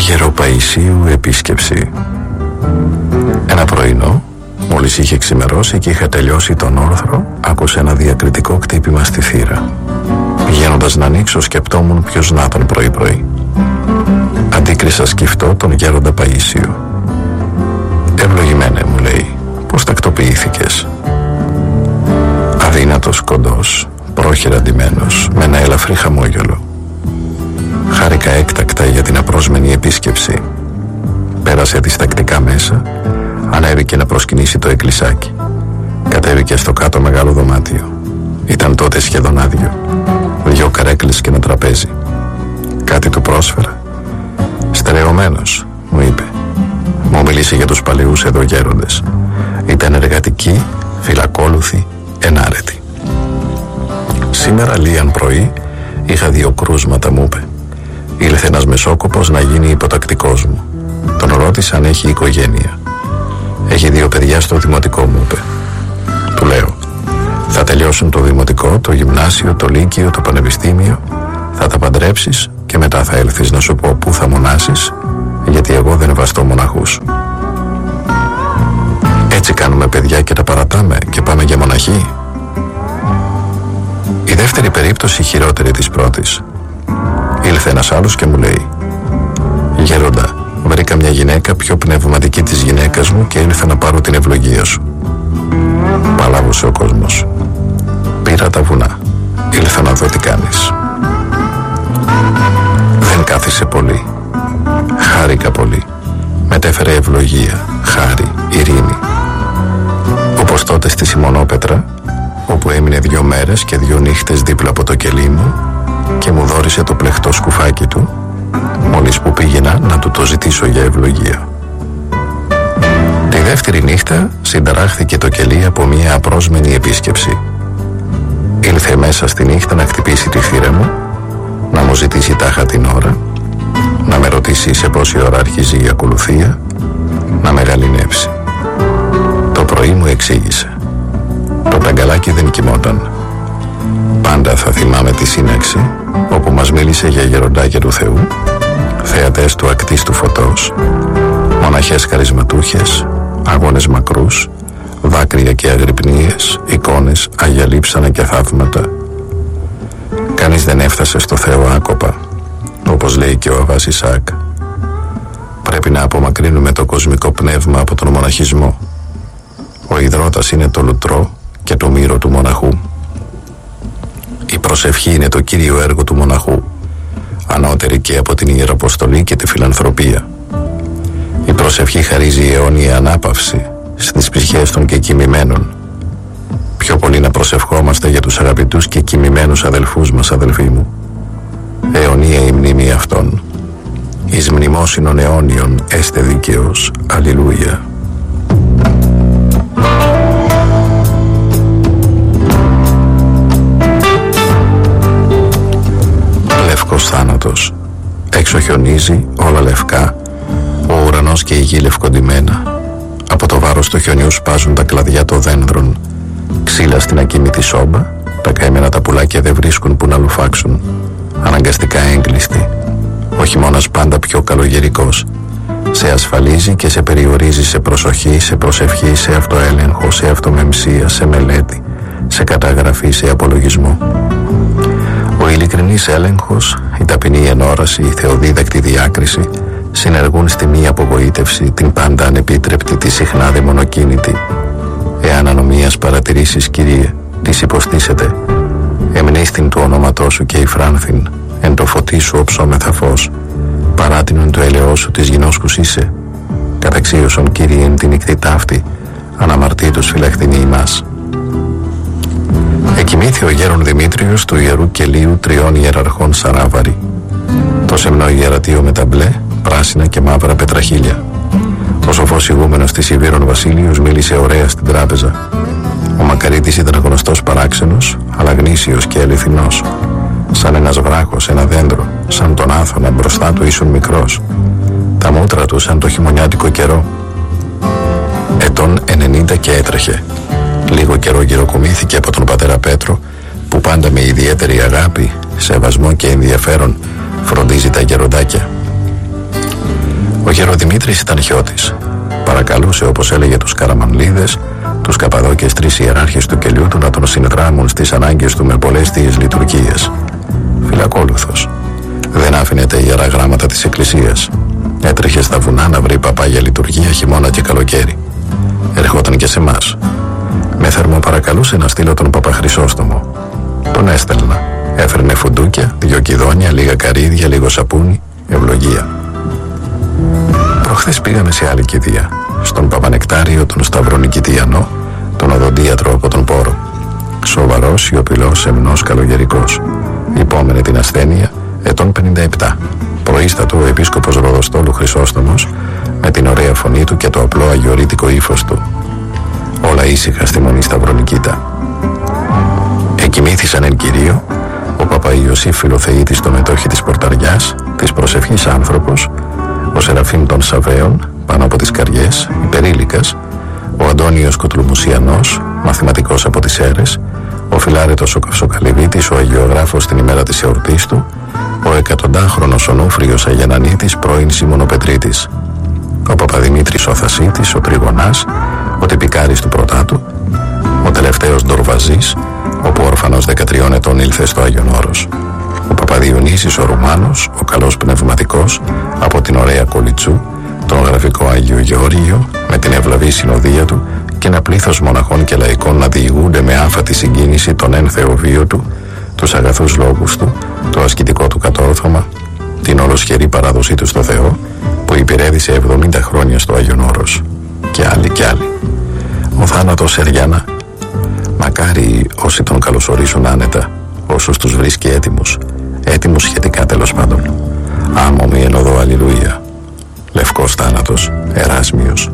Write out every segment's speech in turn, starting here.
Γεροπαϊσίου επίσκεψη. Ένα πρωινό, μόλις είχε ξημερώσει και είχα τελειώσει τον όρθρο, άκουσα ένα διακριτικό κτύπημα στη θύρα. Πηγαίνοντας να ανοίξω, σκεπτόμουν ποιος να ήταν πρωί-πρωί. Αντίκρισα σκυφτό τον γέροντα Παΐσιο. «Ευλογημένε», μου λέει, «πώς τακτοποιήθηκες?» Αδύνατος, κοντός, πρόχειρα ντυμένος, με ένα ελαφρύ χαμόγελο. Χάρηκα έκτακτα για την απρόσμενη επίσκεψη. Πέρασε διστακτικά μέσα, ανέβηκε να προσκυνήσει το εκκλησάκι. Κατέβηκε στο κάτω μεγάλο δωμάτιο. Ήταν τότε σχεδόν άδειο. 2 καρέκλες και ένα τραπέζι. Κάτι του πρόσφερα. «Στερεωμένος», μου είπε. Μου μίλησε για τους παλαιούς εδώ γέροντες. Ήταν εργατικοί, φυλακόλουθοι, ενάρετοι. «Σήμερα λίαν πρωί είχα 2 κρούσματα», μου είπε. «Ήλθε ένας μεσόκοπος να γίνει υποτακτικός μου. Τον ρώτησα αν έχει οικογένεια. Έχει 2 παιδιά στο δημοτικό», μου είπε. Του λέω: «Θα τελειώσουν το δημοτικό, το γυμνάσιο, το λύκειο, το πανεπιστήμιο. Θα τα παντρέψεις και μετά θα έλθεις να σου πω πού θα μονάσεις, γιατί εγώ δεν βαστώ μοναχούς». «Έτσι κάνουμε, παιδιά, και τα παρατάμε και πάμε για μοναχή?» Η δεύτερη περίπτωση χειρότερη της πρώτης. Ήλθε ένας άλλος και μου λέει: «Γέροντα, βρήκα μια γυναίκα πιο πνευματική της γυναίκας μου και ήλθα να πάρω την ευλογία σου». Παλάβωσε ο κόσμος. Πήρα τα βουνά. Ήλθα να δω τι κάνεις. Δεν κάθισε πολύ. Χάρηκα πολύ. Μετέφερε ευλογία, χάρη, ειρήνη. Όπως τότε στη Σιμονόπετρα, όπου έμεινε 2 μέρες και 2 νύχτες δίπλα από το κελί μου και μου δώρισε το πλεχτό σκουφάκι του, μόλις που πήγαινα να του το ζητήσω για ευλογία. Τη δεύτερη νύχτα συνταράχθηκε το κελί από μια απρόσμενη επίσκεψη. Ήλθε μέσα στη νύχτα να χτυπήσει τη θύρα μου, να μου ζητήσει τάχα την ώρα, να με ρωτήσει σε πόση ώρα αρχίζει η ακολουθία, να με γαληνεύσει. Το πρωί μου εξήγησε. Το ταγκαλάκι δεν κοιμόταν. Πάντα θα θυμάμαι τη σύναξη όπου μας μίλησε για γεροντάκια του Θεού, θεατές του ακτίστου φωτός, μοναχές χαρισματούχες, αγώνες μακρούς, δάκρυα και αγρυπνίες, εικόνες, αγιαλείψανα και θαύματα. Κανείς δεν έφτασε στο Θεό άκοπα, όπως λέει και ο Αββάς Ισαάκ. Πρέπει να απομακρύνουμε το κοσμικό πνεύμα από τον μοναχισμό. Ο ιδρώτας είναι το λουτρό και το μύρο του μοναχού. Η προσευχή είναι το κύριο έργο του μοναχού, ανώτερη και από την ιεραποστολή και τη φιλανθρωπία. Η προσευχή χαρίζει αιώνια ανάπαυση στις ψυχές των και κοιμημένων. Πιο πολύ να προσευχόμαστε για τους αγαπητούς και κοιμημένους αδελφούς μας, αδελφοί μου. Αιωνία η μνήμη αυτών. Εις μνημόσυνον αιώνιον έστε δίκαιος. Αλληλούια. Λευκός θάνατος. Έξω χιονίζει, όλα λευκά, ο ουρανός και η γη λευκοντημένα. Από το βάρος του χιονιού σπάζουν τα κλαδιά των δένδρων. Ξύλα στην ακίνητη σόμπα, τα καημένα τα πουλάκια δεν βρίσκουν που να λουφάξουν. Αναγκαστικά έγκλειστοι. Ο χειμώνας πάντα πιο καλογερικός. Σε ασφαλίζει και σε περιορίζει σε προσοχή, σε προσευχή, σε αυτοέλεγχο, σε αυτομεμψία, σε μελέτη, σε καταγραφή, σε απολογισμό. Ο ειλικρινής έλεγχος, η ταπεινή ενόραση, η θεοδίδακτη διάκριση συνεργούν στη μη απογοήτευση, την πάντα ανεπίτρεπτη, τη συχνά δαιμονοκίνητη. Εάν ανομίας παρατηρήσεις, Κύριε, της υποστήσετε. Εμνίστην του ονόματός σου και υφράνθην, εν το φωτί σου οψόμεθα φως. Παράτηνον το έλεος σου της γινώσκους είσαι. Καταξίωσον, Κύριε, εν την νυχτή ταύτη, αναμαρτήτως φυλαχθηνή ημάς. Εκοιμήθη ο γέρον Δημήτριος του ιερού κελίου 3 ιεραρχών Σαράβαρη. Το σεμνό ιερατείο με τα μπλε, πράσινα και μαύρα πετραχίλια. Ο σοφός ηγούμενος της Ιβύρων Βασίλειος μίλησε ωραία στην τράπεζα. Ο Μακαρίτης ήταν γνωστός παράξενος, αλλά γνήσιος και αληθινός. Σαν ένας βράχος, ένα δέντρο, σαν τον Άθωνα μπροστά του ήσουν μικρός. Τα μούτρα του σαν το χειμωνιάτικο καιρό. Ετών 90 και έτρεχε. Λίγο καιρό γυροκομήθηκε από τον πατέρα Πέτρο, που πάντα με ιδιαίτερη αγάπη, σεβασμό και ενδιαφέρον φροντίζει τα γεροντάκια. Γεροδημήτρης ήταν χιώτης. Παρακαλούσε, όπως έλεγε, τους Καραμανλίδες, τους Καπαδόκες, 3 ιεράρχες του κελιού του, να τον συνδράμουν στις ανάγκες του με πολλές θείες λειτουργίες. Φυλακόλουθος. Δεν άφηνε τα ιερά γράμματα της Εκκλησίας. Έτρεχε στα βουνά να βρει παπά για λειτουργία χειμώνα και καλοκαίρι. Ερχόταν και σε εμάς. Με θερμοπαρακαλούσε να στείλω τον Παπαχρυσόστομο. Τον έστελνα. Έφερνε φουντούκια, 2 κηδόνια, λίγα καρύδια, λίγο σαπούνι, ευλογία. Προχθές πήγαμε σε άλλη κηδεία. Στον Παπανεκτάριο, τον Σταυρονικητιανό, τον οδοντίατρο από τον Πόρο. Σοβαρός, σιωπηλός, σεμνός, καλογερικός. Υπόμενε την ασθένεια, ετών 57. Προείστατο ο επίσκοπος Ροδοστόλου Χρυσόστομος, με την ωραία φωνή του και το απλό αγιορείτικο ύφος του. Όλα ήσυχα στη Μονή Σταυρονικήτα. Εκοιμήθησαν εν κυρίω ο Παπαϊωσήφ Φιλοθεήτης, το μετόχι της Πορταριάς, της προσευχής άνθρωπος, ο Σεραφείμ των Σαβαίων, πάνω από τις Καριές, υπερήλικας, ο Αντώνιος Κοτλουμουσιανός, μαθηματικός από τις Έρες, ο Φιλάρετος ο Καυσοκαλυβίτης, ο Αγιογράφος την ημέρα της εορτής του, ο 100χρονος Ονούφριος Αγιανανίτης, πρώην Σιμωνοπετρίτης, ο Παπαδημήτρης ο Θασίτης, ο Τριγωνάς, ο Τυπικάρης του Πρωτάτου, ο τελευταίος Ντορβαζής, όπου όρφανος 13 ετών ήλθε στο Άγιον Όρος, ο Παπαδιονύσης ο Ρουμάνος, ο καλός πνευματικός, από την ωραία Κολιτσού, τον γραφικό Άγιο Γεώργιο, με την ευλαβή συνοδεία του και ένα πλήθος μοναχών και λαϊκών να διηγούνται με άφατη συγκίνηση τον ένθεο βίο του, τους αγαθούς λόγους του, το ασκητικό του κατόρθωμα, την ολοσχερή παράδοσή του στο Θεό, που υπηρέδησε 70 χρόνια στο Άγιον Όρος. Και άλλοι κι άλλοι. Ο θάνατος Σεριάνα, μακάρι όσοι τον καλωσορίσουν άνετα, όσους τους βρίσκει έτοιμους σχετικά τέλος πάντων. Άμμο εν οδό αλληλούια. Λευκός θάνατος, Εράσμιος.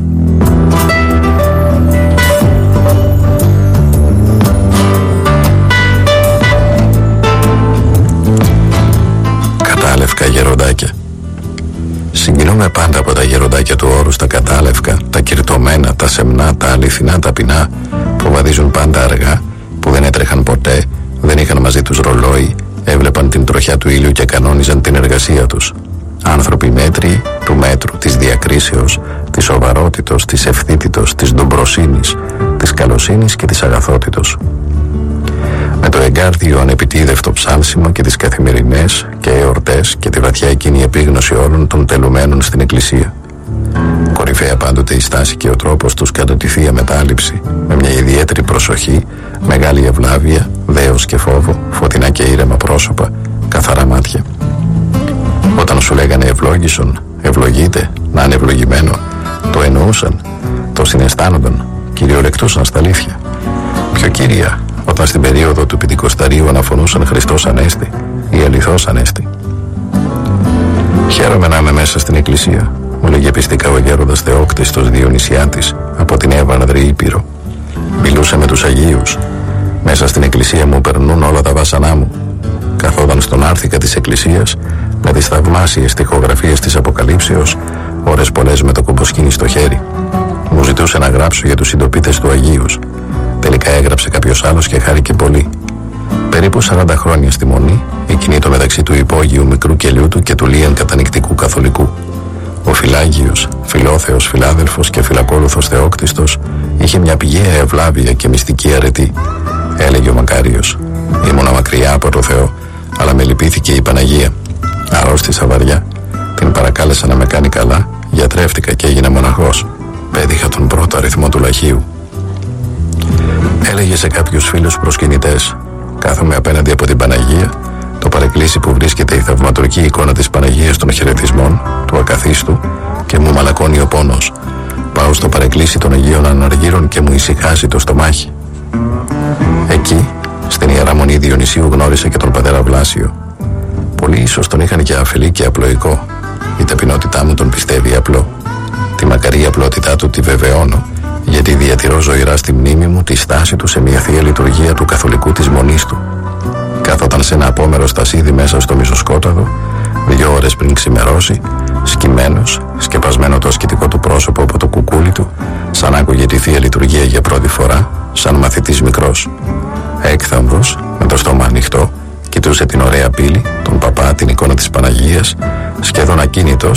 Κατάλευκα γεροντάκια. Συγκινούμε πάντα από τα γεροντάκια του όρους, τα κατάλευκα, τα κυρτωμένα, τα σεμνά, τα αληθινά ταπεινά, που βαδίζουν πάντα αργά, που δεν έτρεχαν ποτέ, δεν είχαν μαζί τους ρολόι, έβλεπαν την τροχιά του ήλιου και κανόνιζαν την εργασία τους. Άνθρωποι μέτριοι, του μέτρου, της διακρίσεως, της σοβαρότητος, της ευθύτητος, της ντομπροσύνης, της καλοσύνης και της αγαθότητος. Με το εγκάρδιο ανεπιτίδευτο ψάλσιμο και τις καθημερινές και εορτές και τη βαθιά εκείνη επίγνωση όλων των τελουμένων στην Εκκλησία. Κορυφαία πάντοτε η στάση και ο τρόπος τους κατά τη Θεία Μετάληψη, με μια ιδιαίτερη προσοχή, μεγάλη ευλάβεια, δέος και φόβο, φωτεινά και ήρεμα πρόσωπα, καθαρά μάτια. Όταν σου λέγανε ευλόγησον, ευλογείτε, να είναι ευλογημένο, το εννοούσαν, το συναισθάνονταν, κυριολεκτούσαν στα αλήθεια. Πιο κύρια, όταν στην περίοδο του Πεντηκοσταρίου αναφωνούσαν Χριστός Ανέστη ή Αληθώς Ανέστη. Χαίρομαι να είμαι μέσα στην Εκκλησία, μου λέγε πιστικά ο γέροντας Θεόκτιστος Διονυσιάτης από την Εύανδρη Ήπειρο. Μιλούσε με τους Αγίους. Μέσα στην Εκκλησία μου περνούν όλα τα βάσανά μου. Καθόταν στον άρθικα της Εκκλησίας με τις θαυμάσιες τοιχογραφίες της Αποκαλύψεως, ώρες πολλές με το κομποσκήνι στο χέρι. Μου ζητούσε να γράψω για τους συντοπίτες του Αγίους. Τελικά έγραψε κάποιος άλλος και χάρηκε πολύ. Περίπου 40 χρόνια στη Μονή, εκείνη το μεταξύ του υπόγειου μικρού κελιού του και του λίαν κατανυκτικού καθολικού. Ο Φιλάγιος, φιλόθεος, φιλάδελφος και φιλακόλουθος Θεόκτιστος είχε μια πηγαία ευλάβεια και μυστική αρετή. Έλεγε ο Μακάριος: ήμουνα μακριά από το Θεό, αλλά με λυπήθηκε η Παναγία. Αρρώστησα βαριά. Την παρακάλεσα να με κάνει καλά, γιατρεύτηκα και έγινα μοναχός. Πέτυχα τον πρώτο αριθμό του λαχείου. Έλεγε σε κάποιους φίλους προσκυνητές: κάθομαι απέναντι από την Παναγία, το παρεκκλήσι που βρίσκεται η θαυματουργική εικόνα της Παναγίας των χαιρετισμών, του ακαθίστου, και μου μαλακώνει ο πόνος. Πάω στο παρεκκλήσι των Αγίων Αναργύρων και μου ησυχάζει το στομάχι. Εκεί, στην Ιερά Μονή Διονυσίου, γνώρισε και τον πατέρα Βλάσιο. Πολλοί ίσως τον είχαν και αφελή και απλοϊκό. Η ταπεινότητά μου τον πιστεύει απλό. Τη μακαρή απλότητά του τη βεβαιώνω, γιατί διατηρώ ζωηρά στη μνήμη μου τη στάση του σε μια θεία λειτουργία του καθολικού της Μονής του. Κάθονταν σε ένα απόμερο στασίδι μέσα στο μισοσκόταδο, 2 ώρες πριν ξημερώσει, σκυμμένος, σκεπασμένο το ασκητικό του πρόσωπο από το κουκούλι του, σαν άκουγε τη θεία λειτουργία για πρώτη φορά, σαν μαθητής μικρός. Έκθαμβος, με το στόμα ανοιχτό, κοιτούσε την ωραία πύλη, τον παπά, την εικόνα της Παναγίας, σχεδόν ακίνητος,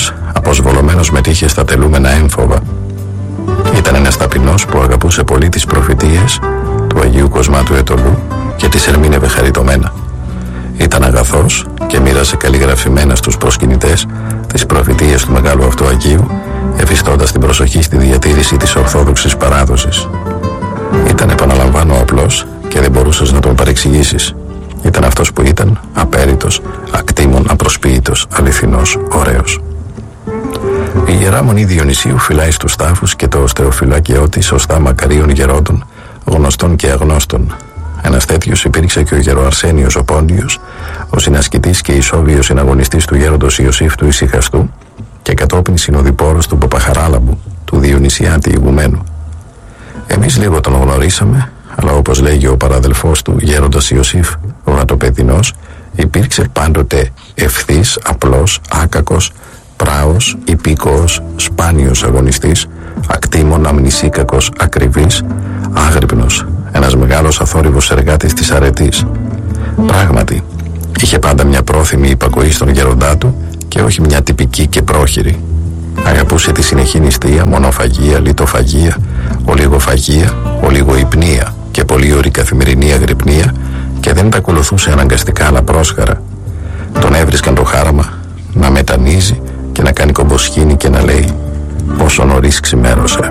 αποσβολωμένος με τύχες στα τελούμενα έμφοβα. Ήταν ένας ταπεινός που αγαπούσε πολύ τις προφητείες του Αγίου Κοσμάτου Ετωλού και τις ερμήνευε χαριτωμένα. Ήταν αγαθός και μοίρασε καλλιγραφημένα στους προσκυνητές τις προφητείες του μεγάλου αυτού Αγίου, εφιστώντας την προσοχή στη διατήρηση της ορθόδοξης παράδοσης. Ήταν, επαναλαμβάνω, απλός και δεν μπορούσες να τον παρεξηγήσεις. Ήταν αυτός που ήταν, απέριτος, ακτήμων, απροσποίητος, αληθινός, ωραίος. Η Ιερά Μονή Διονυσίου φυλάει στους τάφους και το οστεοφυλάκιό της σωστά μακαρίων γερόντων, γνωστών και αγνώστων. Ένας τέτοιος υπήρξε και ο Γεροαρσένιος ο Πόντιος, ο συνασκητής και ισόβιος συναγωνιστής του γέροντος Ιωσήφ του Ησυχαστού και κατόπιν συνοδοιπόρος του Παπαχαράλαμπου, του Διονυσιάτη ηγουμένου. Εμείς λίγο τον γνωρίσαμε, αλλά όπως λέγει ο παραδελφός του γέροντας Ιωσήφ, ο Γατοπεδινός, υπήρξε πάντοτε ευθύς, απλός, άκακος, πράος, υπήκοος, σπάνιος αγωνιστής, ακτήμων, αμνησίκακος, ακριβής, άγρυπνος, ένας μεγάλος αθόρυβος εργάτης της αρετής. Πράγματι, είχε πάντα μια πρόθυμη υπακοή στον γέροντά του και όχι μια τυπική και πρόχειρη. Αγαπούσε τη συνεχή νηστεία, μονοφαγία, λιτοφαγία, ολιγοφαγία, ολιγοϊπνία και πολύ ωρή καθημερινή αγρυπνία και δεν τα ακολουθούσε αναγκαστικά αλλά πρόσχαρα. Τον έβρισκαν το χάραμα να μετανίζει και να κάνει κομποσχήνη και να λέει «Πόσο νωρίς ξημέρωσε».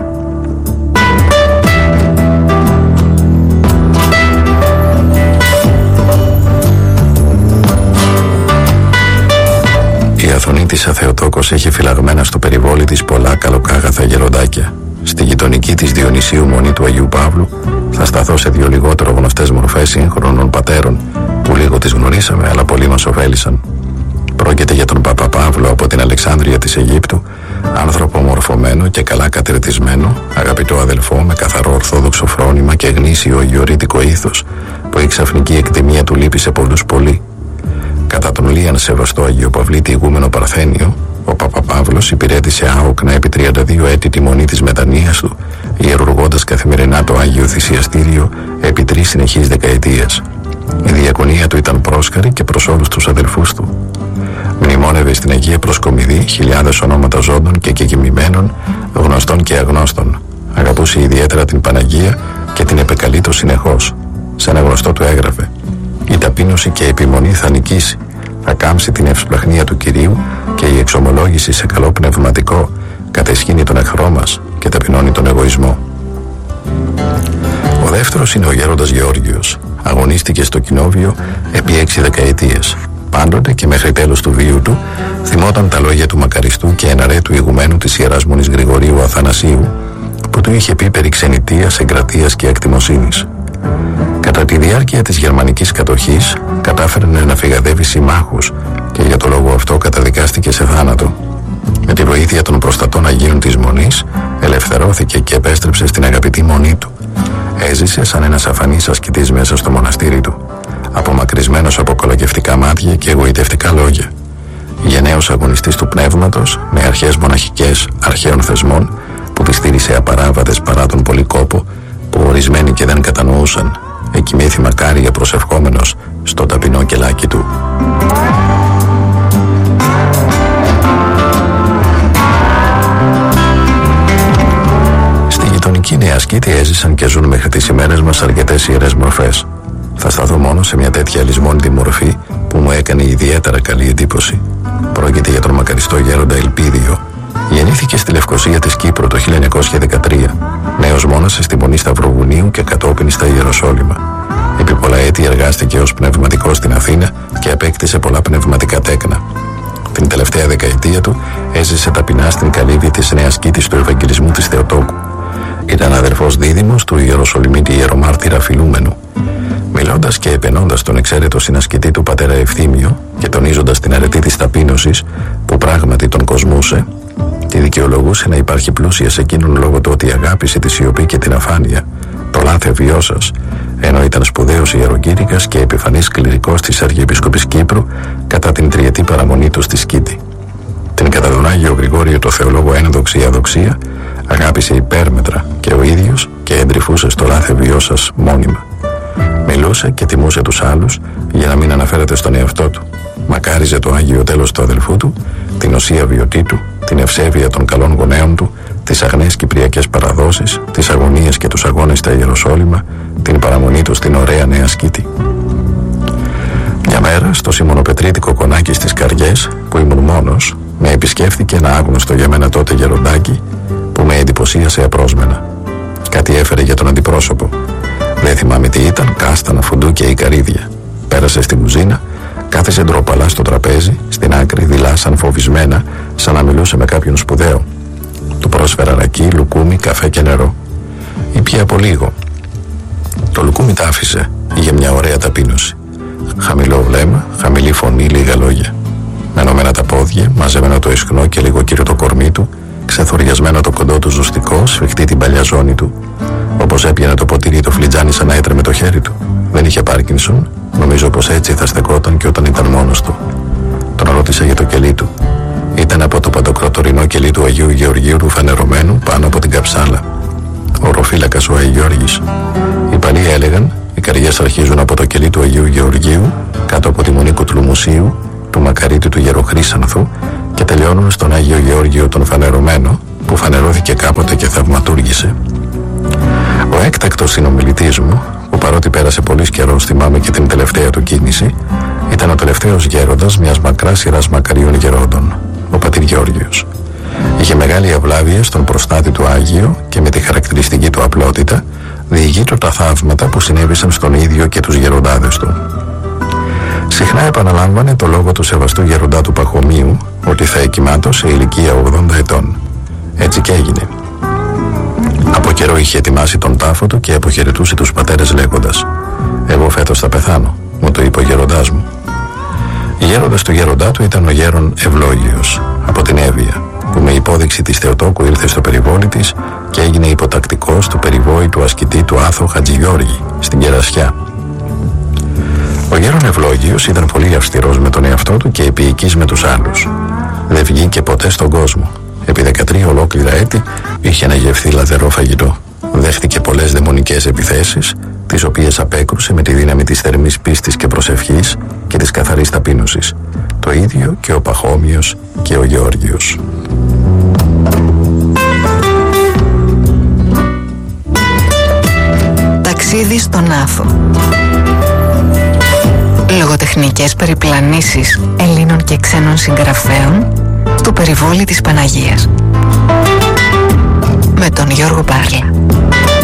Η Αθωνίτισσα Θεοτόκος έχει φυλαγμένα στο περιβόλι της πολλά καλοκάγαθα γεροντάκια. Στη γειτονική της Διονυσίου Μονή του Αγίου Παύλου θα σταθώ σε δύο λιγότερο γνωστές μορφές σύγχρονων πατέρων που λίγο τις γνωρίσαμε αλλά πολύ μας ωφέλησαν. Πρόκειται για τον Παπα Παύλο από την Αλεξάνδρεια της Αιγύπτου, άνθρωπο μορφωμένο και καλά κατηρτισμένο, αγαπητό αδελφό με καθαρό ορθόδοξο φρόνημα και γνήσιο αγιορείτικο ήθος, που η ξαφνική εκτιμία του λείπει σε πολλούς πολύ. Κατά τον Λίαν σεβαστό Αγιοπαυλίτη ηγούμενο Παρθένιο, ο Παπαπαύλος υπηρέτησε άοκνα επί 32 έτη τη μονή της μετανοίας του, ιερουργώντας καθημερινά το Άγιο Θυσιαστήριο επί 3 συνεχείς δεκαετίες. Η διακονία του ήταν πρόσχαρη και προς όλους τους αδελφούς του. Μνημόνευε στην Αγία Προσκομιδή χιλιάδες ονόματα ζώντων και κεκοιμημένων, γνωστών και αγνώστων. Αγαπούσε ιδιαίτερα την Παναγία και την επεκαλείτο συνεχώς. Σε ένα γνωστό του έγραφε: «Η ταπείνωση και η επιμονή θα νικήσει, θα κάμψει την ευσπλαχνία του Κυρίου και η εξομολόγηση σε καλό πνευματικό κατεσχύνει τον εχθρό μας και ταπεινώνει τον εγωισμό». Ο δεύτερος είναι ο γέροντας Γεώργιος. Αγωνίστηκε στο κοινόβιο επί 6 δεκαετίες. Πάντοτε και μέχρι τέλος του βίου του θυμόταν τα λόγια του μακαριστού και εναρέτου ηγουμένου της Ιεράς Μονής Γρηγορίου Αθανασίου, που του είχε πει περί ξενιτείας, εγκρατείας και ακτιμοσύνης. Κατά τη διάρκεια της γερμανικής κατοχής κατάφερε να φυγαδεύει συμμάχους και για το λόγο αυτό καταδικάστηκε σε θάνατο. Με τη βοήθεια των προστατών Αγίων της Μονής ελευθερώθηκε και επέστρεψε στην αγαπητή μονή του. Έζησε σαν ένας αφανής ασκητής μέσα στο μοναστήρι του, απομακρυσμένος από κολακευτικά μάτια και εγωιτευτικά λόγια. Γενναίος αγωνιστής του πνεύματος, με αρχές μοναχικές αρχαίων θεσμών που τη στήρισε απαράβατες παρά τον πολύ κόπο που ορισμένοι και δεν κατανοούσαν, εκοιμήθη μακάρια προσευχόμενος στο ταπεινό κελάκι του. Στη γειτονική Νέα Σκήτη έζησαν και ζουν μέχρι τις ημέρες μας αρκετές ιερές μορφές. Θα σταθώ μόνο σε μια τέτοια λησμόνητη μορφή που μου έκανε ιδιαίτερα καλή εντύπωση. Πρόκειται για τον μακαριστό γέροντα Ελπίδιο. Γεννήθηκε στη Λευκοσία της Κύπρου το 1913, νέος μόνας στη Μονή Σταυροβουνίου και κατόπιν στα Ιεροσόλυμα. Επί πολλά έτη εργάστηκε ως πνευματικός στην Αθήνα και απέκτησε πολλά πνευματικά τέκνα. Την τελευταία δεκαετία του έζησε ταπεινά στην καλύβη της Νέας Κήτης του Ευαγγελισμού της Θεοτόκου. Ήταν αδερφός δίδυμος του Ιεροσολυμίτη Ιερομάρτυρα Φιλούμενου. Μιλώντας και επενώντας τον εξαίρετο συνασκητή του πατέρα Ευθύμιο και τονίζοντας την αρετή της ταπείνωσης που πράγματι τον κοσμούσε, τη δικαιολογούσε να υπάρχει πλούσια σε εκείνον λόγω του ότι αγάπησε τη σιωπή και την αφάνεια, το λάθε βιώσας, ενώ ήταν σπουδαίος ιεροκήρυκας και επιφανής κληρικός της Αρχιεπισκοπής Κύπρου κατά την τριετή παραμονή του στη Σκήτη. Την κατά τον Άγιο Γρηγόριο το θεολόγο ένδοξη αδοξία αγάπησε υπέρμετρα και ο ίδιος και εντρυφούσε στο λάθε βιώσας μόνιμα. Μιλούσε και τιμούσε τους άλλους για να μην αναφέρεται στον εαυτό του. Μακάριζε το Άγιο τέλος του αδελφού του την οσία βιωτή του, την ευσέβεια των καλών γονέων του, τις αγνές κυπριακές παραδόσεις, τις αγωνίες και τους αγώνες στα Ιεροσόλυμα, την παραμονή του στην ωραία Νέα Σκήτη. Μια μέρα, στο σιμωνοπετρίτικο κονάκι στις Καριές, που ήμουν μόνος, με επισκέφθηκε ένα άγνωστο για μένα τότε γεροντάκι που με εντυπωσίασε απρόσμενα. Κάτι έφερε για τον αντιπρόσωπο. Δεν θυμάμαι τι ήταν, κάστανα, φουντούκια ή καρύδια. Πέρασε στην κουζίνα, κάθισε ντροπαλά στο τραπέζι, στην άκρη, δειλά σαν φοβισμένα, σαν να μιλούσε με κάποιον σπουδαίο. Του πρόσφερα ρακί, λουκούμι, καφέ και νερό. Ήπια από λίγο. Το λουκούμι τα άφησε, είχε μια ωραία ταπείνωση. Χαμηλό βλέμμα, χαμηλή φωνή, λίγα λόγια. Μενωμένα τα πόδια, μαζεμένο το ισχνό και λίγο κύριο το κορμί του, ξεθοριασμένο το κοντό του ζωστικό, σφιχτή την παλιά ζώνη του. Όπως έπιανε το ποτήρι το φλιτζάνι σαν να έτρεμε το χέρι του. Δεν είχε Πάρκινσον, νομίζω πως έτσι θα στεκόταν και όταν ήταν μόνος του. Τον ρώτησα για το κελί του. Ήταν από το παντοκροτορινό κελί του Αγίου Γεωργίου του φανερωμένου πάνω από την καψάλα. Οροφύλακας ο Αγιώργης. Οι παλιοί έλεγαν: οι καριές αρχίζουν από το κελί του Αγίου Γεωργίου, κάτω από τη μονή Κουτλουμουσίου, του Μακαρίτη του Γεροχρήσανθου, και τελειώνουν στον Άγιο Γεώργιο τον φανερωμένο, που φανερώθηκε κάποτε και θαυματούργησε. Ο έκτακτος συνομιλητής μου, που παρότι πέρασε πολύς καιρός, θυμάμαι και την τελευταία του κίνηση, ήταν ο τελευταίος γέροντας μιας μακράς σειράς μακαρίων γερόντων, ο πατήρ Γεώργιος. Είχε μεγάλη ευλάβεια στον προστάτη του Άγιο και με τη χαρακτηριστική του απλότητα διηγείτο τα θαύματα που συνέβησαν στον ίδιο και τους γεροντάδες του. Συχνά επαναλάμβανε το λόγο του σεβαστού γεροντά του Παχωμίου ότι θα εκοιμάτω σε ηλικία 80 ετών. Έτσι και έγινε. Από καιρό είχε ετοιμάσει τον τάφο του και αποχαιρετούσε τους πατέρες λέγοντας: «Εγώ φέτος θα πεθάνω», μου το είπε ο γεροντάς μου. Γέροντας του γεροντά του ήταν ο γέρον Ευλόγιος από την Εύβοια, που με υπόδειξη της Θεοτόκου ήλθε στο περιβόλι της και έγινε υποτακτικός του περιβόητου ασκητή του Άθο Χατζηγιώργη στην Κερασιά. Ο γέρον Ευλόγιος ήταν πολύ αυστηρός με τον εαυτό του και επίοικης με τους άλλους. Δεν βγήκε ποτέ στον κόσμο. Επί 13 ολόκληρα έτη είχε αναγευθεί λαδερό φαγητό. Δέχτηκε πολλές δαιμονικές επιθέσεις, τις οποίες απέκρουσε με τη δύναμη της θερμής πίστης και προσευχής και της καθαρής ταπείνωσης. Το ίδιο και ο Παχώμιος και ο Γεώργιος. Ταξίδι στον Άθο. Λογοτεχνικές περιπλανήσεις Ελλήνων και ξένων συγγραφέων στο περιβόλι της Παναγίας, με τον Γιώργο Πάρλα.